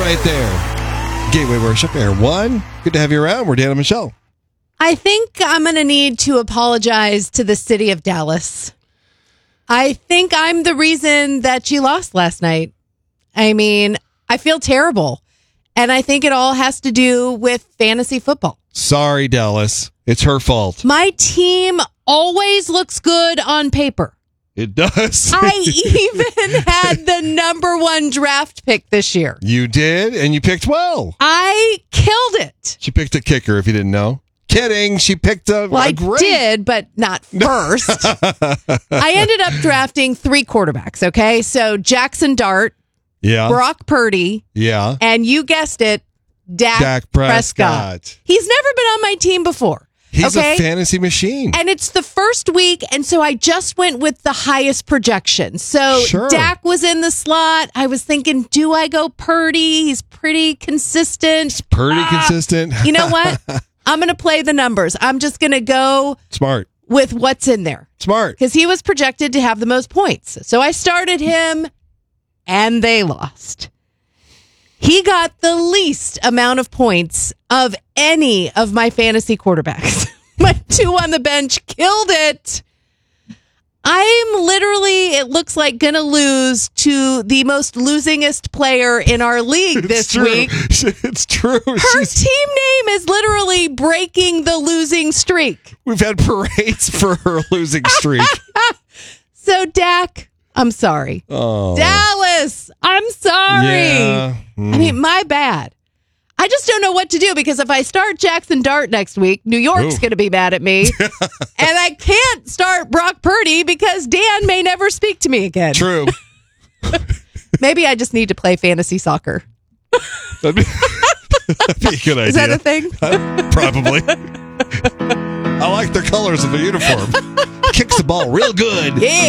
right there. Gateway Worship, Air One. Good to have you around. We're Dan and Michelle. I think I'm going to need to apologize to the city of Dallas. I think I'm the reason that you lost last night. I mean, I feel terrible. And I think it all has to do with fantasy football. Sorry, Dallas. It's her fault. My team always looks good on paper. It does. I even had the number 1 draft pick this year. You did, and you picked well. I killed it. She picked a kicker, if you didn't know. Kidding. She picked a Well, I great... did, but not first. I ended up drafting 3 quarterbacks, okay? So Jackson Dart, Yeah. Brock Purdy, Yeah. and you guessed it, Dak Prescott. He's never been on my team before. He's okay? a fantasy machine. And it's the first week, and so I just went with the highest projection. So Sure. Dak was in the slot. I was thinking, do I go Purdy? He's pretty consistent. Pretty consistent. You know what? I'm going to play the numbers. I'm just going to go Smart. with what's in there. Smart. Because he was projected to have the most points. So I started him, and they lost. He got the least amount of points of any of my fantasy quarterbacks. My 2 on the bench killed it. I'm literally, it looks like, going to lose to the most losingest player in our league this week. It's true. Her team name is literally breaking the losing streak. We've had parades for her losing streak. So, Dak, I'm sorry. Oh. Dallas, I'm sorry. Yeah. I mean, my bad. I just don't know what to do because if I start Jackson Dart next week, New York's going to be mad at me. And I can't start Brock Purdy because Dan may never speak to me again. True. Maybe I just need to play fantasy soccer. That'd be a good idea. Is that a thing? Probably. I like the colors of the uniform. Kicks the ball real good. Yeah.